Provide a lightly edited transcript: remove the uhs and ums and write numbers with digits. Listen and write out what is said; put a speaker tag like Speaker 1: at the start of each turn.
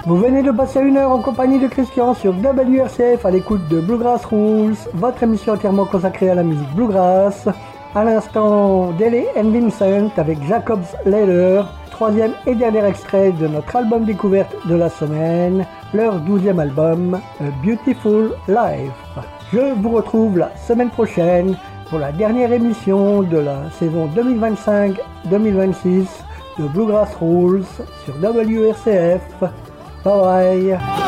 Speaker 1: Vous venez de passer une heure en compagnie de Christian sur WRCF à l'écoute de Bluegrass Rules, votre émission entièrement consacrée à la musique bluegrass. À l'instant, Dele and Vincent avec Jacob's Ladder, troisième et dernier extrait de notre album découverte de la semaine, leur 12e album, A Beautiful Life. Je vous retrouve la semaine prochaine pour la dernière émission de la saison 2025-2026 de Bluegrass Rules sur WRCF. Bye bye.